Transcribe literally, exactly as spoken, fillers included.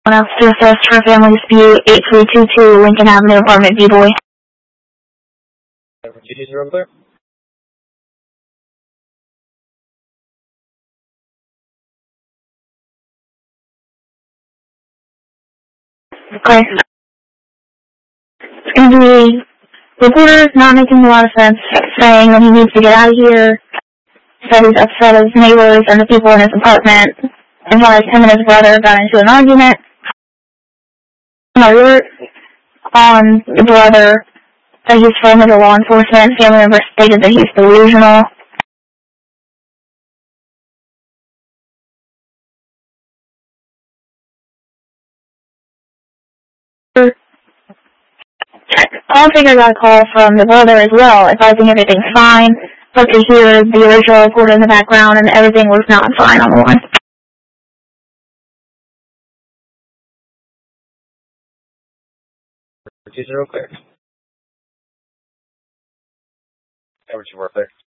Else to assess for family dispute, eight three two two Lincoln Avenue, apartment B Boy. G T's room clear? Okay. It's going to be reporter not making a lot of sense, saying that he needs to get out of here, said he's upset at his neighbors and the people in his apartment, and realized him and his brother got into an argument. An alert on the brother that he's friendly to law enforcement. Family members stated that he's delusional. All figure got a call from the brother as well, advising everything's fine, but to hear the original report in the background and everything was not fine on the line. G T's room clear? Average work there.